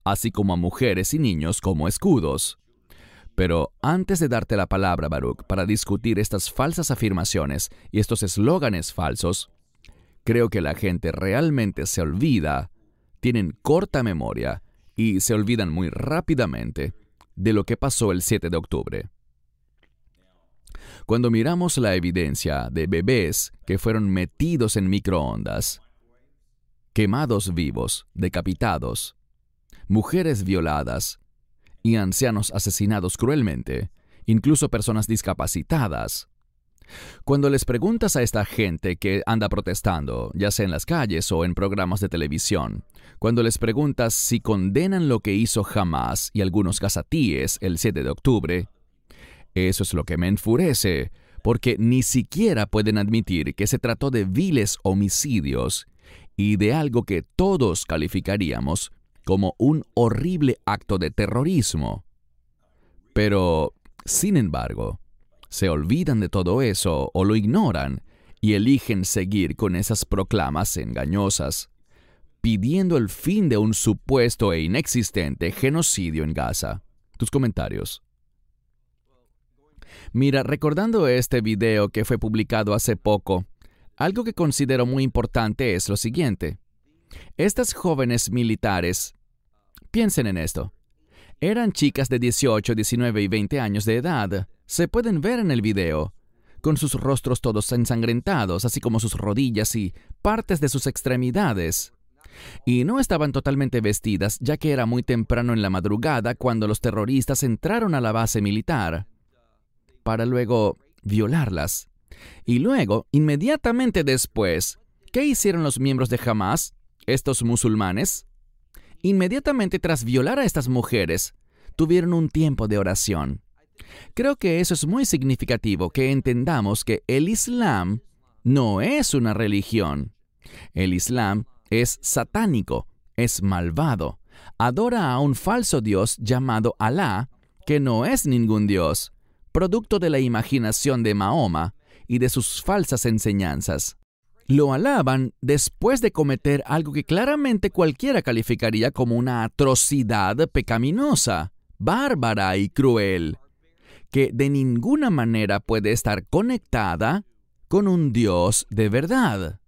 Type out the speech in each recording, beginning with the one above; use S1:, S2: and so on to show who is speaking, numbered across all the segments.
S1: así como a mujeres y niños como escudos. Pero antes de darte la palabra, Baruch, para discutir estas falsas afirmaciones y estos eslóganes falsos, creo que la gente realmente se olvida, tienen corta memoria y se olvidan muy rápidamente de lo que pasó el 7 de octubre. Cuando miramos la evidencia de bebés que fueron metidos en microondas, quemados vivos, decapitados, mujeres violadas y ancianos asesinados cruelmente, incluso personas discapacitadas. Cuando les preguntas a esta gente que anda protestando, ya sea en las calles o en programas de televisión, cuando les preguntas si condenan lo que hizo Hamás y algunos gazatíes el 7 de octubre, eso es lo que me enfurece, porque ni siquiera pueden admitir que se trató de viles homicidios y de algo que todos calificaríamos como un horrible acto de terrorismo. Pero, sin embargo, se olvidan de todo eso o lo ignoran y eligen seguir con esas proclamas engañosas, pidiendo el fin de un supuesto e inexistente genocidio en Gaza. Tus comentarios. Mira, recordando este video que fue publicado hace poco, algo que considero muy importante es lo siguiente. Estas jóvenes militares, piensen en esto, eran chicas de 18, 19 y 20 años de edad. Se pueden ver en el video, con sus rostros todos ensangrentados, así como sus rodillas y partes de sus extremidades. Y no estaban totalmente vestidas, ya que era muy temprano en la madrugada cuando los terroristas entraron a la base militar, para luego violarlas. Y luego, inmediatamente después, ¿qué hicieron los miembros de Hamás, estos musulmanes? Inmediatamente tras violar a estas mujeres, tuvieron un tiempo de oración. Creo que eso es muy significativo, que entendamos que el Islam no es una religión. El Islam es satánico, es malvado. Adora a un falso dios llamado Alá, que no es ningún dios, producto de la imaginación de Mahoma y de sus falsas enseñanzas. Lo alaban después de cometer algo que claramente cualquiera calificaría como una atrocidad pecaminosa, bárbara y cruel, que de ninguna manera puede estar conectada con un Dios de verdad.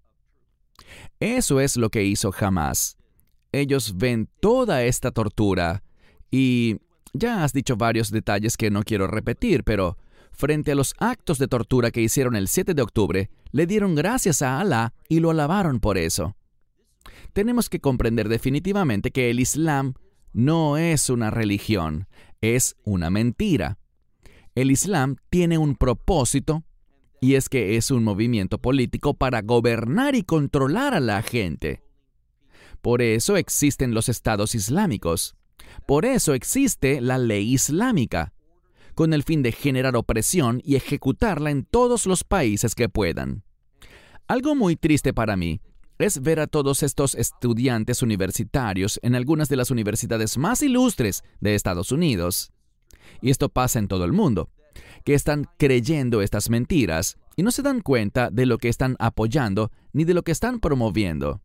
S1: Eso es lo que hizo Hamás. Ellos ven toda esta tortura y ya has dicho varios detalles que no quiero repetir, pero frente a los actos de tortura que hicieron el 7 de octubre, le dieron gracias a Alá y lo alabaron por eso. Tenemos que comprender definitivamente que el Islam no es una religión, es una mentira. El Islam tiene un propósito, y es que es un movimiento político para gobernar y controlar a la gente. Por eso existen los estados islámicos. Por eso existe la ley islámica, con el fin de generar opresión y ejecutarla en todos los países que puedan. Algo muy triste para mí es ver a todos estos estudiantes universitarios en algunas de las universidades más ilustres de Estados Unidos, y esto pasa en todo el mundo, que están creyendo estas mentiras y no se dan cuenta de lo que están apoyando ni de lo que están promoviendo.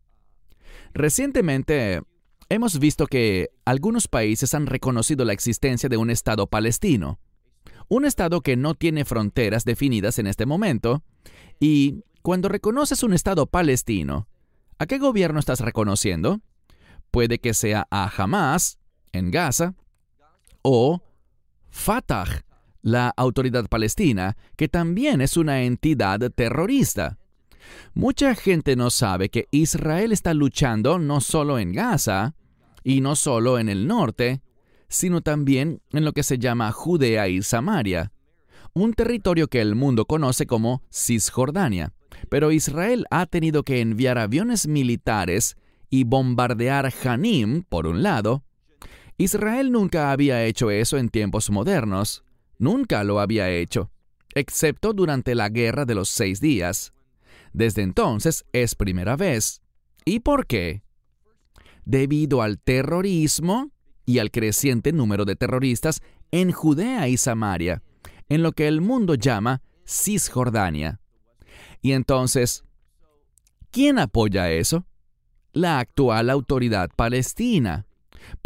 S1: Recientemente, hemos visto que algunos países han reconocido la existencia de un Estado palestino, un Estado que no tiene fronteras definidas en este momento, y cuando reconoces un Estado palestino, ¿a qué gobierno estás reconociendo? Puede que sea a Hamás, en Gaza, o Fatah, la autoridad palestina, que también es una entidad terrorista. Mucha gente no sabe que Israel está luchando no solo en Gaza, y no solo en el norte, sino también en lo que se llama Judea y Samaria, un territorio que el mundo conoce como Cisjordania. Pero Israel ha tenido que enviar aviones militares y bombardear Janim, por un lado. Israel nunca había hecho eso en tiempos modernos. Nunca lo había hecho, excepto durante la Guerra de los 6 días. Desde entonces es primera vez. ¿Y por qué? Debido al terrorismo y al creciente número de terroristas en Judea y Samaria, en lo que el mundo llama Cisjordania. Y entonces, ¿quién apoya eso? La actual autoridad palestina.